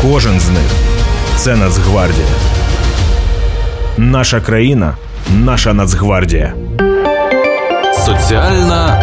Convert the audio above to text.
Кожен з них – це Нацгвардія. Наша країна – наша Нацгвардія. Соціальна